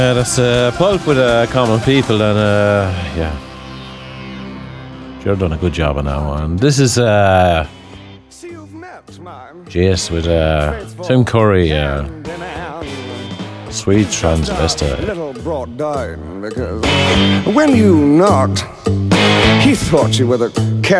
That's Pulp with Common People, and yeah, you've done a good job on that one. This is Jace with Tim Curry, Sweet Transvestite. Little brought down because when you knocked, he thought you were the